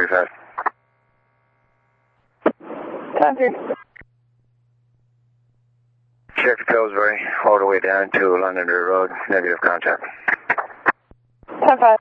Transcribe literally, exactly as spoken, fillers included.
five. ten three. Check Pillsbury, all the way down to Londonderry Road, negative contact. ten five.